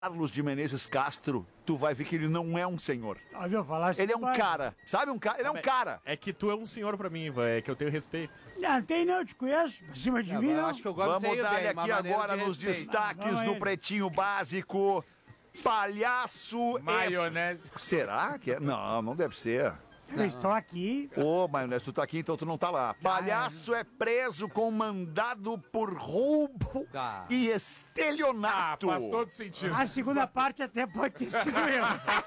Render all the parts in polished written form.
Carlos de Menezes Castro, tu vai ver que ele não é um senhor. Ouviu falar? Ele é um cara, sabe um cara? Ele é um cara. É que tu é um senhor pra mim, Ivan, é que eu tenho respeito. Não tem não, eu te conheço, por cima de mim Eu não. acho que eu gosto Vamos de dar bem, aqui agora nos destaques Vamos do ele. Pretinho Básico. Palhaço Maionese. Será que é? Não, não deve ser. Eu estou aqui. Ô, Maionese, tu tá aqui, então tu não tá lá. Palhaço é preso com mandado por roubo Ah. e estelionato. Faz todo sentido. A segunda parte até pode ter sido eu.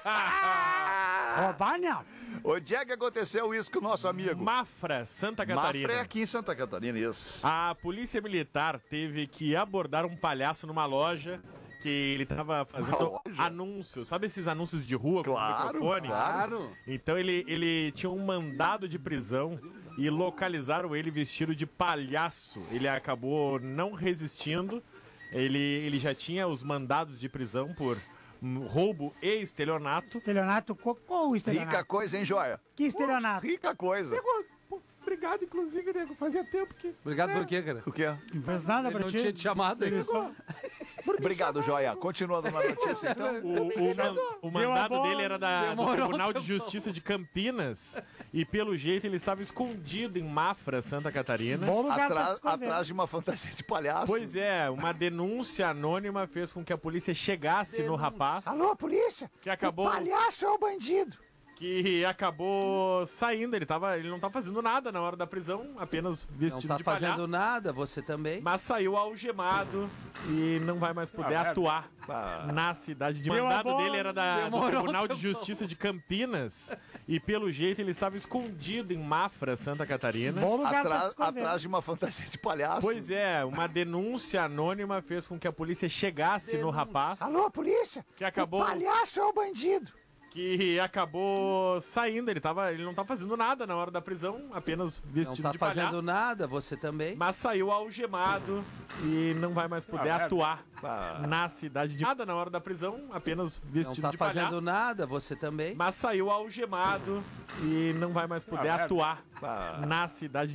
Roubar não. Onde é que aconteceu isso com o nosso amigo? Mafra, Santa Catarina. Mafra é aqui em Santa Catarina, isso. A polícia militar teve que abordar um palhaço numa loja que ele tava fazendo anúncios. Sabe esses anúncios de rua Claro, com microfone? Claro. Então ele tinha um mandado de prisão e localizaram ele vestido de palhaço. Ele acabou não resistindo. Ele já tinha os mandados de prisão por roubo e estelionato. Estelionato, qual o estelionato? Rica coisa, hein, Joia? Que estelionato? Rica coisa. Obrigado, inclusive, nego. Fazia tempo que... Obrigado por quê, cara? O quê? Não fez nada Ele pra não ti? tinha te chamado aí. Obrigado, Joia. Continuando na notícia, então. O mandado a bola, dele era do demorou, Tribunal de demorou. Justiça de Campinas e, pelo jeito, ele estava escondido em Mafra, Santa Catarina. Bom lugar pra se esconder. Atrás de uma fantasia de palhaço. Pois é, uma denúncia anônima fez com que a polícia chegasse no rapaz, Alô, polícia? que acabou, O palhaço é o bandido. que acabou saindo. Ele não tá fazendo nada na hora da prisão, apenas Não vestido tá de fazendo palhaço. nada, você também. Mas saiu algemado e não vai mais poder atuar na cidade. O Deu a mandado bola, dele era do demorou, Tribunal de demorou. Justiça de Campinas e, pelo jeito, ele estava escondido em Mafra, Santa Catarina. Bom lugar pra se esconder. Atrás de uma fantasia de palhaço. Pois é, uma denúncia anônima fez com que a polícia chegasse no rapaz, Alô, polícia? que acabou, O palhaço é o bandido. que acabou saindo. Ele não tá fazendo nada na hora da prisão, apenas Não vestido tá de fazendo palhaço. nada, você também. Mas saiu algemado e não vai mais poder atuar na cidade. Nada na hora da prisão, apenas Não vestido tá de fazendo palhaço. nada, você também. Mas saiu algemado e não vai mais poder atuar na cidade.